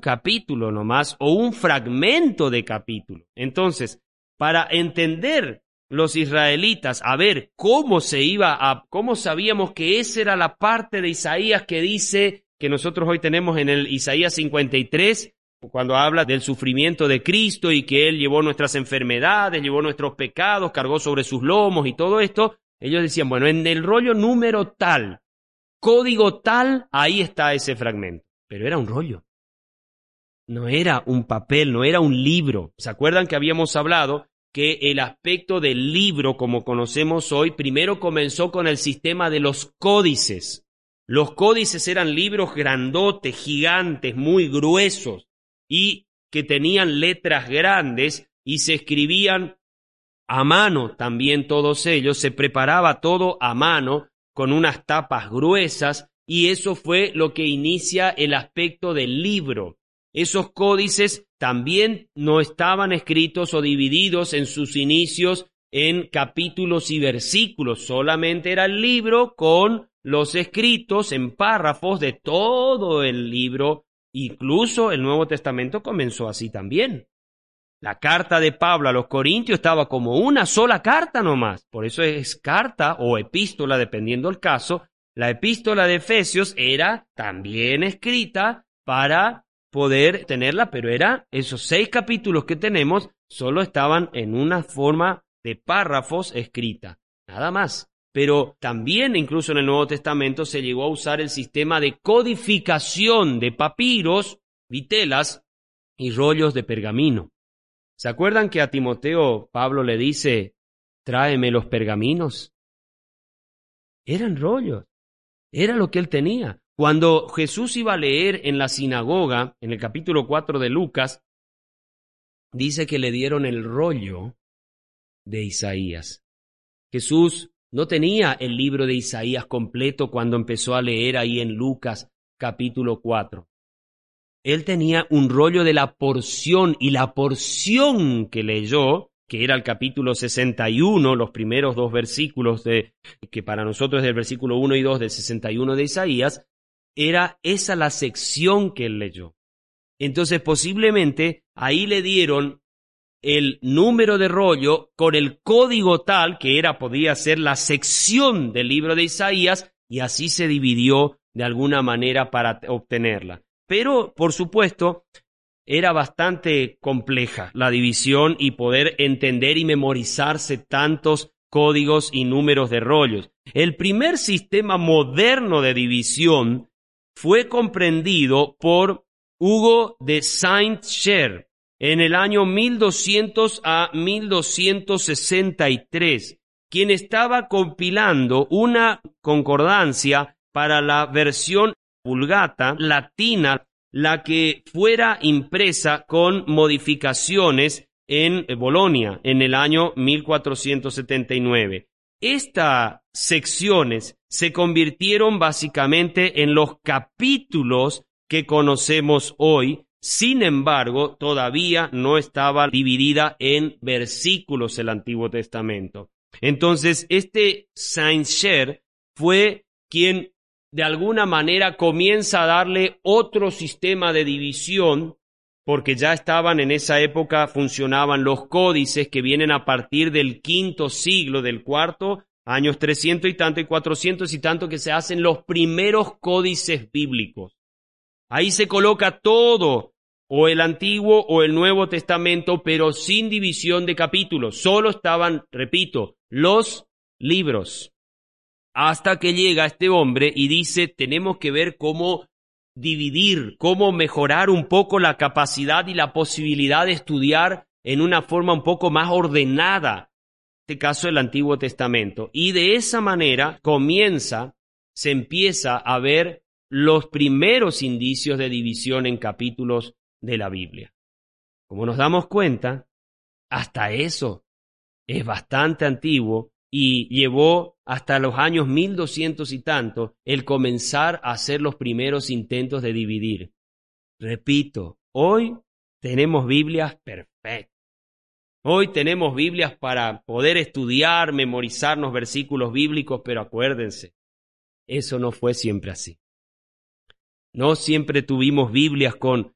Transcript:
capítulo nomás o un fragmento de capítulo. Entonces, para entender los israelitas, a ver cómo sabíamos que esa era la parte de Isaías que dice que nosotros hoy tenemos en el Isaías 53, cuando habla del sufrimiento de Cristo y que Él llevó nuestras enfermedades, llevó nuestros pecados, cargó sobre sus lomos y todo esto. Ellos decían, bueno, en el rollo número tal, código tal, ahí está ese fragmento. Pero era un rollo. No era un papel, no era un libro. ¿Se acuerdan que habíamos hablado que el aspecto del libro, como conocemos hoy, primero comenzó con el sistema de los códices? Los códices eran libros grandotes, gigantes, muy gruesos, y que tenían letras grandes y se escribían a mano también todos ellos, se preparaba todo a mano con unas tapas gruesas y eso fue lo que inicia el aspecto del libro. Esos códices también no estaban escritos o divididos en sus inicios en capítulos y versículos, solamente era el libro con los escritos en párrafos de todo el libro. Incluso el Nuevo Testamento comenzó así también. La carta de Pablo a los Corintios estaba como una sola carta nomás. Por eso es carta o epístola, dependiendo del caso. La epístola de Efesios era también escrita para poder tenerla, pero esos 6 capítulos que tenemos solo estaban en una forma de párrafos escrita, nada más. Pero también incluso en el Nuevo Testamento se llegó a usar el sistema de codificación de papiros, vitelas y rollos de pergamino. ¿Se acuerdan que a Timoteo Pablo le dice, tráeme los pergaminos? Eran rollos, era lo que él tenía. Cuando Jesús iba a leer en la sinagoga, en el capítulo 4 de Lucas, dice que le dieron el rollo de Isaías. Jesús no tenía el libro de Isaías completo cuando empezó a leer ahí en Lucas capítulo 4. Él tenía un rollo de la porción, y la porción que leyó, que era el capítulo 61, los primeros 2 versículos, que para nosotros es del versículo 1 y 2 del 61 de Isaías, era esa la sección que él leyó. Entonces posiblemente ahí le dieron el número de rollo con el código tal que podía ser la sección del libro de Isaías, y así se dividió de alguna manera para obtenerla. Pero, por supuesto, era bastante compleja la división y poder entender y memorizarse tantos códigos y números de rollos. El primer sistema moderno de división fue comprendido por Hugo de Saint-Cher en el año 1200 a 1263, quien estaba compilando una concordancia para la versión Vulgata latina, la que fuera impresa con modificaciones en Bolonia en el año 1479. Estas secciones se convirtieron básicamente en los capítulos que conocemos hoy. Sin embargo, todavía no estaba dividida en versículos el Antiguo Testamento. Entonces, Saint-Cher fue quien de alguna manera comienza a darle otro sistema de división, porque ya estaban en esa época, funcionaban los códices que vienen a partir del quinto siglo, del cuarto, años 300 y tanto y 400 y tanto, que se hacen los primeros códices bíblicos. Ahí se coloca todo, o el Antiguo o el Nuevo Testamento, pero sin división de capítulos. Solo estaban, repito, los libros. Hasta que llega este hombre y dice, tenemos que ver cómo dividir, cómo mejorar un poco la capacidad y la posibilidad de estudiar en una forma un poco más ordenada, en este caso el Antiguo Testamento. Y de esa manera se empieza a ver los primeros indicios de división en capítulos de la Biblia. Como nos damos cuenta, hasta eso es bastante antiguo y llevó hasta los años 1200 y tanto el comenzar a hacer los primeros intentos de dividir. Repito, hoy tenemos Biblias perfectas. Hoy tenemos Biblias para poder estudiar, memorizarnos versículos bíblicos, pero acuérdense, eso no fue siempre así. No siempre tuvimos Biblias con